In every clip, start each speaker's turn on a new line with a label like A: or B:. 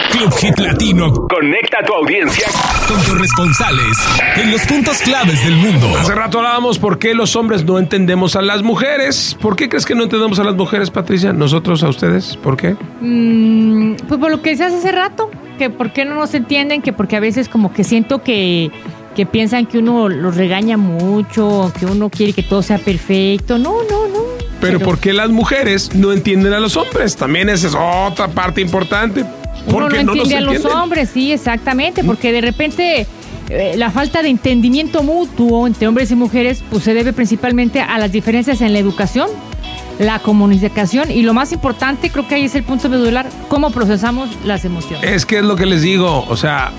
A: Club Hit Latino.
B: Conecta a tu audiencia
A: Con corresponsales en los puntos claves del mundo.
C: Hace rato hablábamos por qué los hombres no entendemos a las mujeres. ¿Por qué crees que no entendemos a las mujeres, Patricia? ¿Nosotros a ustedes? ¿Por qué?
D: Pues por lo que decías hace rato, que por qué no nos entienden, que porque a veces como que siento que piensan que uno los regaña mucho, que uno quiere que todo sea perfecto. No.
C: Pero ¿por qué las mujeres no entienden a los hombres? También esa es otra parte importante.
D: Uno no entiende a los hombres, sí, exactamente, porque de repente la falta de entendimiento mutuo entre hombres y mujeres pues se debe principalmente a las diferencias en la educación, la comunicación y lo más importante, creo que ahí es el punto medular, cómo procesamos las emociones.
C: Es que es lo que les digo, o sea,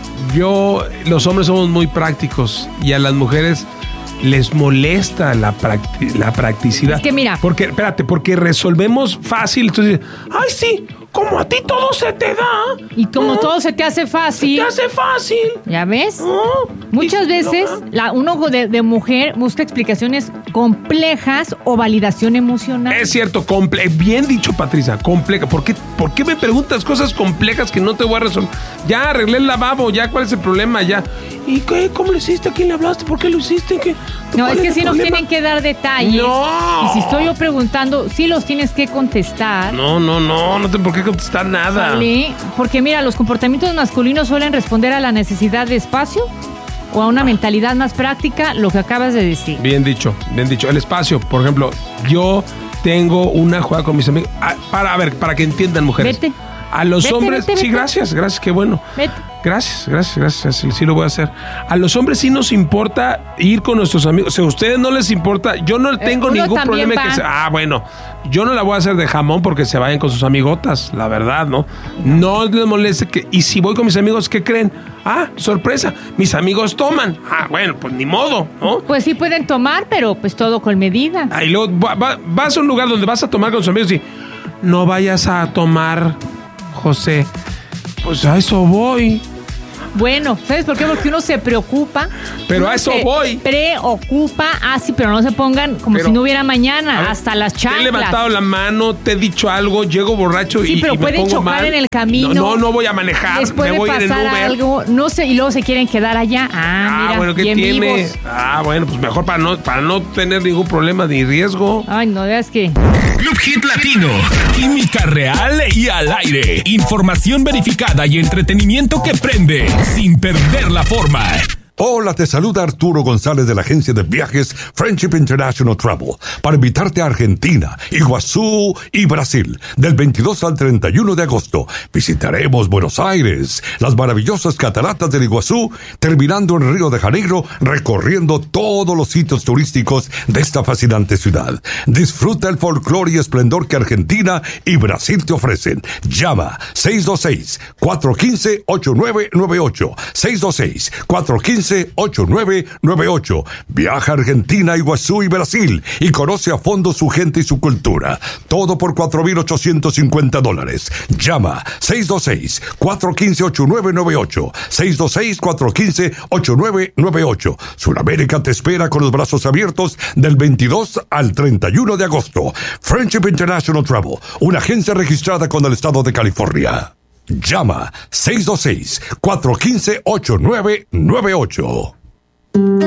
C: los hombres somos muy prácticos y a las mujeres les molesta la practicidad.
D: Es que mira.
C: Porque resolvemos fácil, entonces, ay sí, como a ti todo se te da.
D: Y como todo se te hace fácil.
C: Se te hace fácil.
D: ¿Ya ves? Muchas veces uno de mujer busca explicaciones complejas o validación emocional.
C: Es cierto, bien dicho, Patricia, compleja. ¿Por qué me preguntas cosas complejas que no te voy a resolver? Ya arreglé el lavabo, ya, ¿cuál es el problema? Ya. ¿Y qué? ¿Cómo lo hiciste? ¿A quién le hablaste? ¿Por qué lo hiciste?
D: No, es que sí nos tienen que dar detalles.
C: No.
D: Y si estoy yo preguntando, sí los tienes que contestar.
C: No tengo por qué contestar nada.
D: ¿Vale? Porque mira, los comportamientos masculinos suelen responder a la necesidad de espacio o a una mentalidad más práctica, lo que acabas de decir. Bien
C: dicho. El espacio, por ejemplo, yo tengo una jugada con mis amigos. Para que entiendan, mujeres.
D: Vete.
C: A los hombres.
D: Vete.
C: Sí, gracias, qué bueno.
D: Vete.
C: Gracias, sí lo voy a hacer. A los hombres sí nos importa ir con nuestros amigos. Si a ustedes no les importa, yo no tengo ningún problema en que bueno, yo no la voy a hacer de jamón porque se vayan con sus amigotas, la verdad, ¿no? No les moleste y si voy con mis amigos, ¿qué creen? Sorpresa, mis amigos toman. Bueno, pues ni modo, ¿no?
D: Pues sí pueden tomar, pero pues todo con medida.
C: Y luego vas a un lugar donde vas a tomar con tus amigos y no vayas a tomar, José. Pues a eso voy.
D: Bueno, ¿sabes por qué? Porque uno se preocupa.
C: Pero a eso voy.
D: Preocupa, sí, pero no se pongan como si no hubiera mañana, hasta las chanclas.
C: Te he levantado la mano, te he dicho algo, llego borracho y me pongo mal.
D: Sí, pero pueden chocar en el camino.
C: No voy a manejar,
D: les puede
C: me voy
D: pasar
C: en el Uber.
D: Algo, no sé, y luego se quieren quedar allá. Mira,
C: bueno, ¿qué tiene? Vivos. Bueno, pues mejor para no tener ningún problema ni riesgo.
D: Ay, no, veas que...
A: Club Hit Latino, química real y al aire. Información verificada y entretenimiento que prende sin perder la forma.
E: Hola, te saluda Arturo González de la agencia de viajes Friendship International Travel para invitarte a Argentina, Iguazú y Brasil. Del 22 al 31 de agosto visitaremos Buenos Aires, las maravillosas cataratas del Iguazú, terminando en Río de Janeiro, recorriendo todos los sitios turísticos de esta fascinante ciudad. Disfruta el folclore y esplendor que Argentina y Brasil te ofrecen. Llama 626-415-8998. 626-415-8998. Viaja a Argentina, Iguazú y Brasil y conoce a fondo su gente y su cultura. Todo por $4,850. Llama 626-415-8998. 626-415-8998. Sudamérica te espera con los brazos abiertos del 22 al 31 de agosto. Friendship International Travel, una agencia registrada con el estado de California. Llama 626-415-8998.